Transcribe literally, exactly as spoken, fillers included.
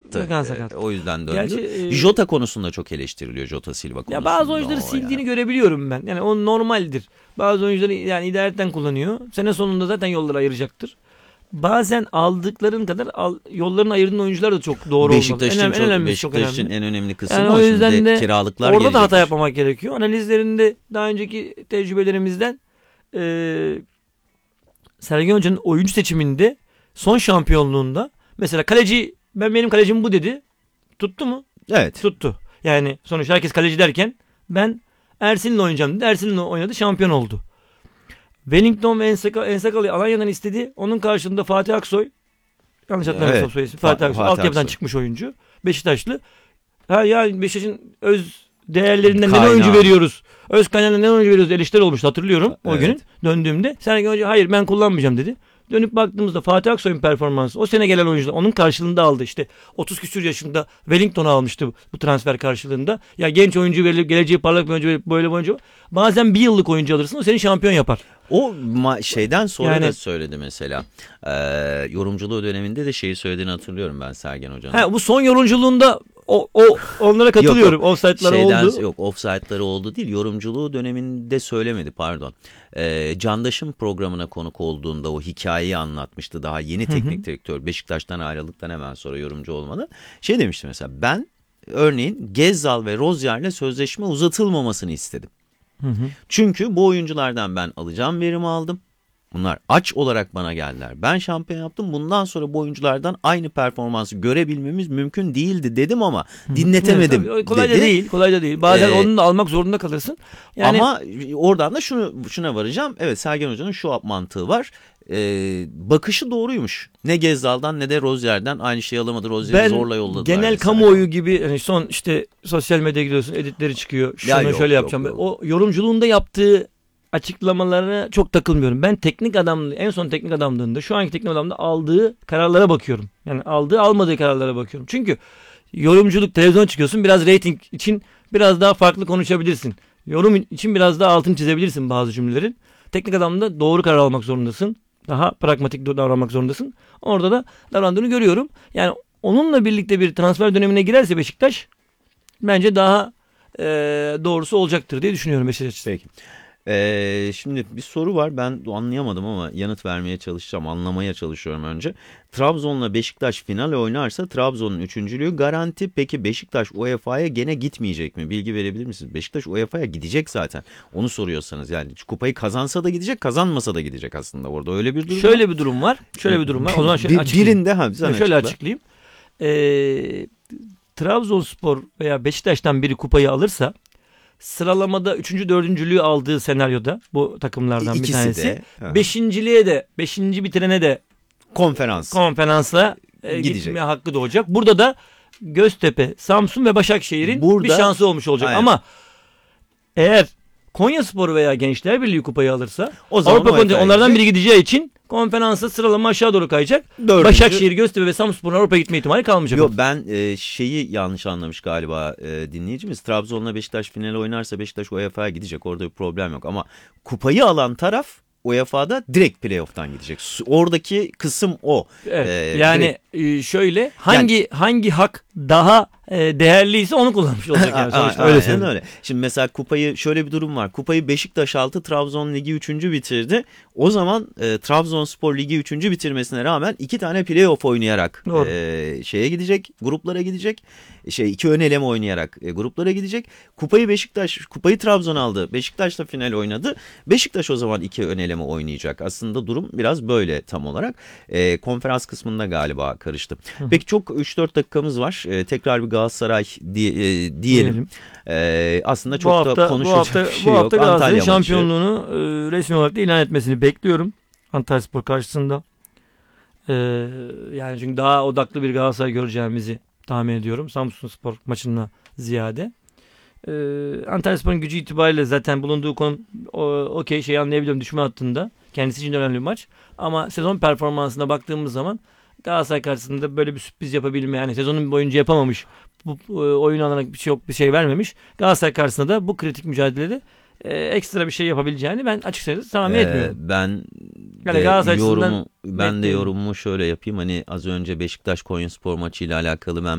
sakattı. Gökhan sakat. E, o yüzden döndü. Gerçi, e, Jota konusunda çok eleştiriliyor, Jota Silva konusunda. Ya bazı oyuncuları sildiğini ya. görebiliyorum ben. Yani o normaldir. Bazı oyuncuları yani idaretten kullanıyor. Sene sonunda zaten yolları ayıracaktır. Bazen aldıkların kadar al, yollarını ayırdığın oyuncular da çok doğru olmalı. Beşiktaş'ın En, çok, en önemlisi çok Beşiktaş'ın önemli. en önemli kısmı Yani o. o yüzden Şimdi de kiralıklar orada gelecektir. da hata yapmamak gerekiyor. Analizlerinde daha önceki tecrübelerimizden e, Sergen Hoca'nın oyuncu seçiminde son şampiyonluğunda mesela kaleci, ben benim kalecim bu dedi. Tuttu mu? Evet. Tuttu. Yani sonuçta herkes kaleci derken ben Ersin'le oynayacağım dedi. Ersin'le oynadı, şampiyon oldu. Wellington ve Ensakalı'yı Alanya'dan istedi. Onun karşılığında Fatih Aksoy, yanlış hatırlamıyorsam Evet. soy ismi, Fatih Aksoy, Fatih altyapıdan Aksoy. çıkmış oyuncu. Beşiktaşlı. Ha ya Beşiktaş'ın öz değerlerinden Kaynağı. neden oyuncu veriyoruz? Öz kaynağından neden oyuncu veriyoruz? Eleştiri olmuştu, hatırlıyorum o Evet. günün döndüğümde. Sergen Hoca hayır ben kullanmayacağım dedi. Dönüp baktığımızda Fatih Aksoy'un performansı, o sene gelen oyuncular onun karşılığında aldı. İşte otuz küsur yaşında Wellington'u almıştı bu, bu transfer karşılığında. Ya genç oyuncu verilip geleceği parlak bir oyuncu verip böyle bir oyuncu. Bazen bir yıllık oyuncu alırsın, o seni şampiyon yapar. O ma- şeyden sonra Yani- da söyledi mesela. Ee, yorumculuğu döneminde de şeyi söylediğini hatırlıyorum ben Sergen Hoca'nın. Ha, bu son yorumculuğunda o, o onlara katılıyorum. Yok, yok. Offside'ları Şeyden, oldu. Yok, offside'ları oldu değil. Yorumculuğu döneminde söylemedi, pardon. Ee, Candaş'ın programına konuk olduğunda o hikayeyi anlatmıştı. Daha yeni teknik direktör. Beşiktaş'tan ayrıldıktan hemen sonra yorumcu olmadı. Şey demişti mesela, ben örneğin Gezzal ve Rozier'le sözleşme uzatılmamasını istedim. Hı hı. Çünkü bu oyunculardan ben alacağım verimi aldım. Bunlar aç olarak bana geldiler. Ben şampiyon yaptım. Bundan sonra bu oyunculardan aynı performansı görebilmemiz mümkün değildi dedim ama dinletemedim. Evet, kolay da dedi. değil, kolay da değil. Bazen Ee, onu da almak zorunda kalırsın. Yani Ama oradan da şunu şuna varacağım. Evet, Sergen Hoca'nın şu mantığı var. Ee, bakışı doğruymuş. Ne Gezzal'dan ne de Rozier'den aynı şeyi alamadı. Rozier'i ben zorla yolladılar. genel mesela. kamuoyu gibi hani son işte sosyal medyaya gidiyorsun, editleri çıkıyor. Şunu Ya yok, şöyle yok, yapacağım. yok. O yorumculuğunda yaptığı açıklamalarına çok takılmıyorum. Ben teknik adamlığı, en son teknik adamlığında, şu anki teknik adamlığında aldığı kararlara bakıyorum. Yani aldığı almadığı kararlara bakıyorum. Çünkü yorumculuk, televizyona çıkıyorsun, biraz reyting için biraz daha farklı konuşabilirsin. Yorum için biraz daha altını çizebilirsin bazı cümlelerin. Teknik adamda doğru karar almak zorundasın. Daha pragmatik davranmak zorundasın. Orada da davrandığını görüyorum. Yani onunla birlikte bir transfer dönemine girerse Beşiktaş bence daha e, doğrusu olacaktır diye düşünüyorum Beşiktaş açısından. Peki. Ee, şimdi bir soru var, ben anlayamadım ama yanıt vermeye çalışacağım, anlamaya çalışıyorum önce. Trabzon'la Beşiktaş final oynarsa Trabzon'un üçüncülüğü garanti. Peki Beşiktaş U E Fa'ya gene gitmeyecek mi? Bilgi verebilir misiniz? Beşiktaş U E Fa'ya gidecek zaten. Onu soruyorsanız, yani kupayı kazansa da gidecek, kazanmasa da gidecek aslında, orada öyle bir durum var. Şöyle bir durum var. Şöyle bir durum var. O zaman şöyle Bir- açıklayayım. Birinde ha, sen şöyle açıkla. açıklayayım. Ee, Trabzonspor veya Beşiktaş'tan biri kupayı alırsa, sıralamada üçüncü dördüncülüğü aldığı senaryoda bu takımlardan bir İkisi tanesi. de, ha. Beşinciliğe de, beşinci bitirene de Konferans. konferansa e, Gidecek. gitme hakkı doğacak. Burada da Göztepe, Samsun ve Başakşehir'in Burada- bir şansı olmuş olacak. Aynen. Ama eğer Konyaspor veya Gençler Birliği kupayı alırsa, O zaman Avrupa U E Fa'ya Konferansı onlardan gidecek. biri gideceği için konferansa sıralama aşağı doğru kayacak. Dördüncü. Başakşehir, Göztepe ve Samsunspor'un Avrupa'ya gitme ihtimali kalmayacak. Yok, ben e, şeyi yanlış anlamış galiba e, dinleyicimiz. Trabzon'la Beşiktaş finali oynarsa Beşiktaş U E Fa'ya gidecek. Orada bir problem yok. Ama kupayı alan taraf U E Fa'da direkt playoff'tan gidecek. Oradaki kısım o. Evet, Ee, yani e, şöyle hangi hangi hak daha e, değerliyse onu kullanmış olacak yani sonuçta. Öyle Aynen söyleyeyim. öyle. Şimdi mesela kupayı, şöyle bir durum var. Kupayı Beşiktaş aldı, Trabzon ligi üçüncü bitirdi. O zaman e, Trabzonspor ligi üçüncü bitirmesine rağmen iki tane playoff oynayarak e, şeye gidecek, gruplara gidecek. Şey iki ön eleme oynayarak e, gruplara gidecek. Kupayı Beşiktaş, kupayı Trabzon aldı. Beşiktaş'la final oynadı. Beşiktaş o zaman iki ön eleme oynayacak. Aslında durum biraz böyle tam olarak. E, konferans kısmında galiba karıştı. Peki çok üç dört dakikamız var. E, tekrar bir Galatasaray diye, e, diyelim. Diyelim. E, aslında çok bu hafta, da konuşacak bu hafta, bir şey bu yok. hafta Galatasaray'ın Antalya maçı. şampiyonluğunu e, resmi olarak da ilan etmesini bekliyorum. Antalyaspor karşısında. E, yani çünkü daha odaklı bir Galatasaray göreceğimizi tahmin ediyorum. Samsunspor maçına ziyade. E, Antalyaspor'un gücü itibariyle zaten bulunduğu konum okey, şey anlayabiliyorum, düşme hattında. Kendisi için önemli bir maç. Ama sezon performansına baktığımız zaman Galatasaray karşısında böyle bir sürpriz yapabilme, yani sezonun boyunca yapamamış, bu, bu oyun alarak bir şey yok, bir şey vermemiş. Galatasaray karşısında da bu kritik mücadelede e, ekstra bir şey yapabileceğini ben açıkçası tahmin Ee, etmiyorum. Ben Yani de Galatasaray açısından yorumu ben de bekliyorum. yorumumu şöyle yapayım. Hani az önce Beşiktaş Konyaspor maçıyla alakalı ben